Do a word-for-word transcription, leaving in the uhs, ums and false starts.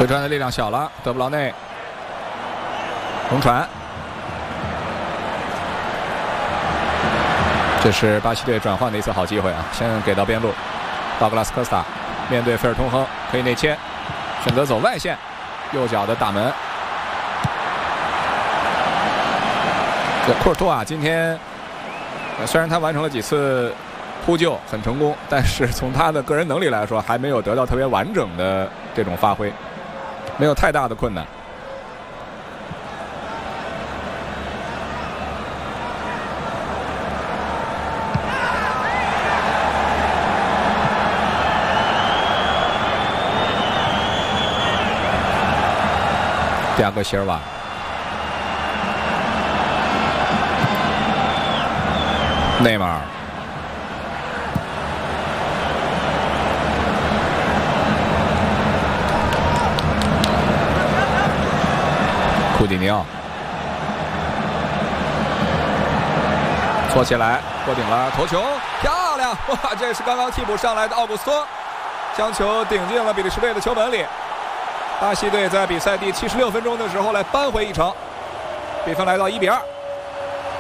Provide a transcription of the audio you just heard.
回传的力量小了，德布劳内，横传。这是巴西队转换的一次好机会啊！先给到边路，道格拉斯科斯塔面对菲尔通亨可以内切，选择走外线，右脚的大门。这库尔图瓦今天虽然他完成了几次扑救很成功，但是从他的个人能力来说，还没有得到特别完整的这种发挥，没有太大的困难。蒂亚戈·席尔瓦，内马尔，库蒂尼奥，搓起来，过顶了，头球，漂亮！哇，这是刚刚替补上来的奥古斯托，将球顶进了比利时队的球门里。巴西队在比赛第七十六分钟的时候来扳回一城，比分来到一比二。